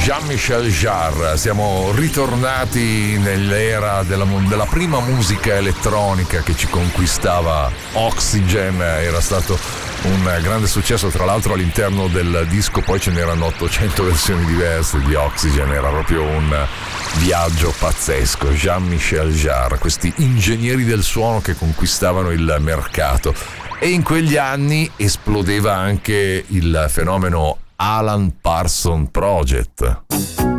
Jean-Michel Jarre. Siamo ritornati nell'era della prima musica elettronica che ci conquistava. Oxygen era stato un grande successo, tra l'altro all'interno del disco poi ce n'erano 800 versioni diverse di Oxygen, era proprio un viaggio pazzesco. Jean-Michel Jarre, questi ingegneri del suono che conquistavano il mercato. E in quegli anni esplodeva anche il fenomeno Alan Parsons Project.